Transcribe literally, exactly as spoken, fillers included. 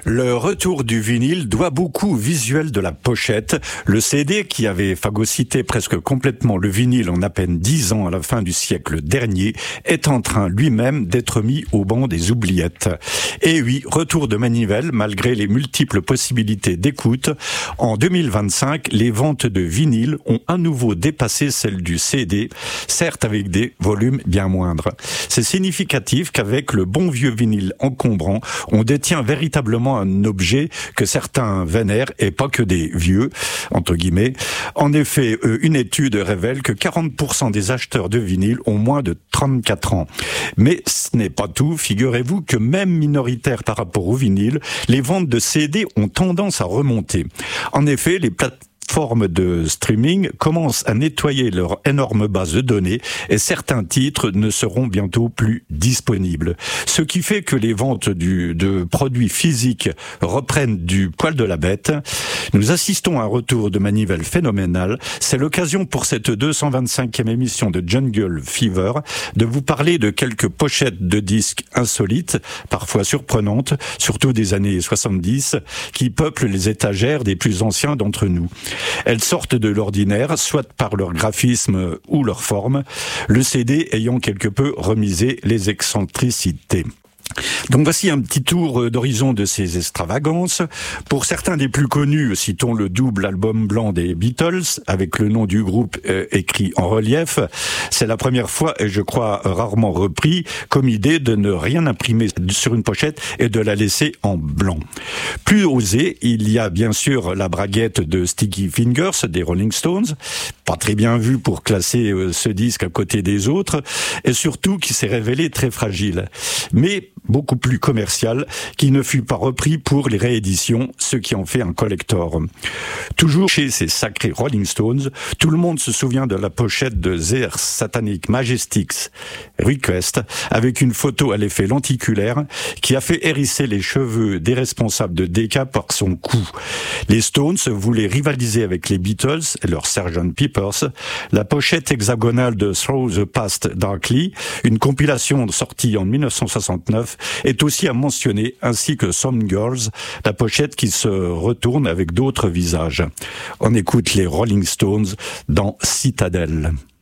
Le retour du vinyle doit beaucoup au visuel de la pochette. Le C D, qui avait phagocyté presque complètement le vinyle en à peine dix ans à la fin du siècle dernier, est en train lui-même d'être mis au banc des oubliettes. Et oui, retour de manivelle, malgré les multiples possibilités d'écoute. En deux mille vingt-cinq, les ventes de vinyle ont à nouveau dépassé celles du C D, certes avec des volumes bien moindres. C'est significatif qu'avec le bon vieux vinyle encombrant, on détient véritablement un objet que certains vénèrent, et pas que des vieux, entre guillemets. En effet, une étude révèle que quarante pour cent des acheteurs de vinyle ont moins de trente-quatre ans. Mais ce n'est pas tout. Figurez-vous que même minoritaires par rapport au vinyle, les ventes de C D ont tendance à remonter. En effet, les plateformes formes de streaming commencent à nettoyer leur énorme base de données et certains titres ne seront bientôt plus disponibles. Ce qui fait que les ventes du, de produits physiques reprennent du poil de la bête. Nous assistons à un retour de manivelle phénoménal. C'est l'occasion pour cette deux cent vingt-cinquième émission de Jungle Fever de vous parler de quelques pochettes de disques insolites, parfois surprenantes, surtout des années soixante-dix, qui peuplent les étagères des plus anciens d'entre nous. Elles sortent de l'ordinaire, soit par leur graphisme ou leur forme, le C D ayant quelque peu remisé les excentricités. Donc voici un petit tour d'horizon de ces extravagances. Pour certains des plus connus, citons le double album blanc des Beatles, avec le nom du groupe euh, écrit en relief. C'est la première fois, et je crois rarement repris, comme idée de ne rien imprimer sur une pochette et de la laisser en blanc. Plus osé, il y a bien sûr la braguette de Sticky Fingers des Rolling Stones, pas très bien vu pour classer euh, ce disque à côté des autres, et surtout qui s'est révélé très fragile. Mais beaucoup plus commercial, qui ne fut pas repris pour les rééditions, ce qui en fait un collector. Toujours chez ces sacrés Rolling Stones, tout le monde se souvient de la pochette de Their Satanic Majestics Request, avec une photo à l'effet lenticulaire, qui a fait hérisser les cheveux des responsables de Decca par son cou. Les Stones voulaient rivaliser avec les Beatles et leur sergeant Pepper's. La pochette hexagonale de Through the Past Darkly, une compilation sortie en dix-neuf cent soixante-neuf, est aussi à mentionner, ainsi que Some Girls, la pochette qui se retourne avec d'autres visages. On écoute les Rolling Stones dans Citadel.